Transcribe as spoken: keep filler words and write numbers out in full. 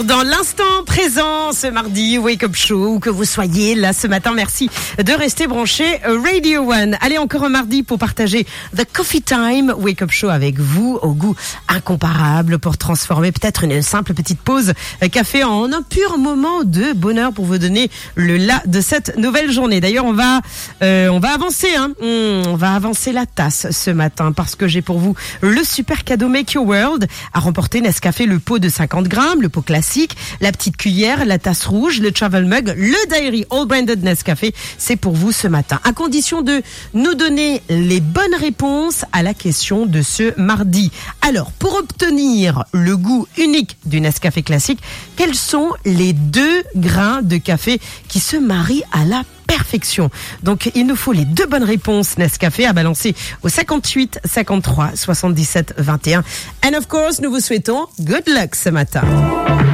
Dans l'instant présent, ce mardi, Wake Up Show, où que vous soyez là ce matin, merci de rester branché Radio One. Allez, encore un mardi pour partager The Coffee Time Wake Up Show avec vous, au goût incomparable, pour transformer peut-être une simple petite pause café en un pur moment de bonheur pour vous donner le là de cette nouvelle journée. D'ailleurs, on va euh, on va avancer, hein. On va avancer la tasse ce matin parce que j'ai pour vous le super cadeau Make Your World à remporter. Nescafé, le pot de cinquante grammes, le pot classique, la petite cuillère, la tasse rouge, le travel mug, le Diary All Branded Nescafé, c'est pour vous ce matin. À condition de nous donner les bonnes réponses à la question de ce mardi. Alors, pour obtenir le goût unique du Nescafé classique, quels sont les deux grains de café qui se marient à la perfection? Donc, il nous faut les deux bonnes réponses Nescafé à balancer au cinquante-huit cinquante-trois soixante-dix-sept vingt et un. And of course, nous vous souhaitons good luck ce matin.